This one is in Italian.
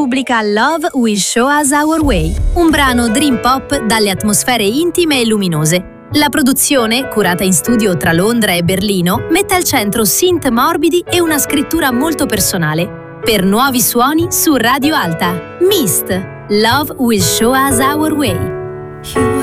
pubblica Love Will Show Us Our Way, un brano dream pop dalle atmosfere intime e luminose. La produzione, curata in studio tra Londra e Berlino, mette al centro synth morbidi e una scrittura molto personale. Per nuovi suoni su Radio Alta, Mist, Love Will Show Us Our Way.